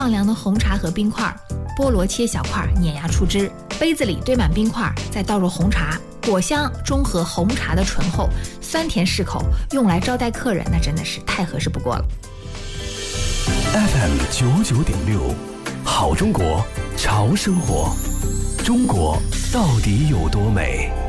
放凉的红茶和冰块，菠萝切小块，碾压出汁，杯子里堆满冰块，再倒入红茶，果香中和红茶的醇厚，酸甜适口，用来招待客人那真的是太合适不过了。 FM 99.6，好中国，潮生活，中国到底有多美？